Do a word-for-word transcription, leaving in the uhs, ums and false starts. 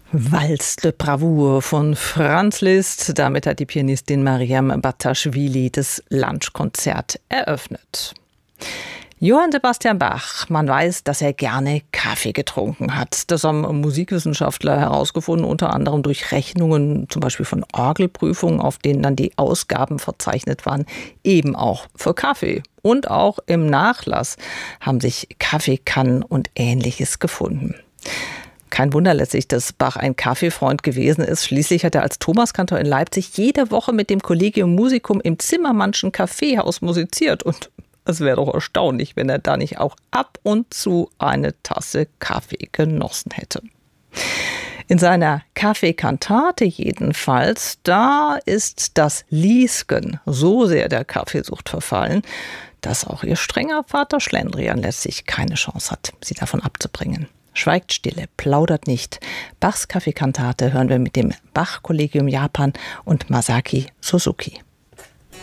Valse de Bravour von Franz Liszt. Damit hat die Pianistin Mariam Battaschwili das Lunchkonzert eröffnet. Johann Sebastian Bach, man weiß, dass er gerne Kaffee getrunken hat. Das haben Musikwissenschaftler herausgefunden, unter anderem durch Rechnungen, zum Beispiel von Orgelprüfungen, auf denen dann die Ausgaben verzeichnet waren, eben auch für Kaffee. Und auch im Nachlass haben sich Kaffeekannen und Ähnliches gefunden. Kein Wunder letztlich, dass Bach ein Kaffeefreund gewesen ist. Schließlich hat er als Thomaskantor in Leipzig jede Woche mit dem Collegium Musicum im Zimmermannschen Kaffeehaus musiziert. Und es wäre doch erstaunlich, wenn er da nicht auch ab und zu eine Tasse Kaffee genossen hätte. In seiner Kaffeekantate jedenfalls, da ist das Liesgen so sehr der Kaffeesucht verfallen, dass auch ihr strenger Vater Schlendrian letztlich keine Chance hat, sie davon abzubringen. Schweigt stille, plaudert nicht. Bachs Kaffeekantate hören wir mit dem Bach-Kollegium Japan und Masaki Suzuki.